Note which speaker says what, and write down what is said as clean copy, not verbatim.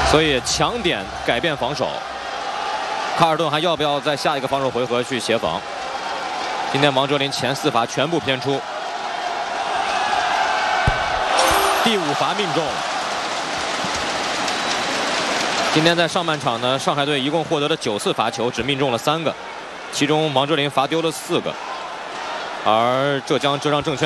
Speaker 1: 所以强点改变防守。卡尔顿还要不要在下一个防守回合去协防？今天王哲林前4罚全部偏出，第5罚命中。今天在上半场呢，上海队一共获得了9次罚球，只命中了3个，其中王哲林罚丢了4个，而浙江浙江证券。